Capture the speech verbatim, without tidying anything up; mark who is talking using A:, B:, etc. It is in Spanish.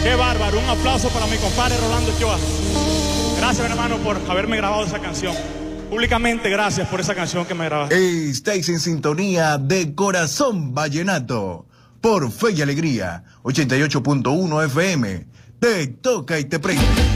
A: Qué bárbaro, un aplauso para mi compadre Rolando Ochoa. Gracias, mi hermano, por haberme grabado esa canción. Públicamente, gracias por esa canción que me grabaste.
B: Estáis en sintonía de Corazón Vallenato por Fe y Alegría, ochenta y ocho punto uno F M. Te toca y te prende.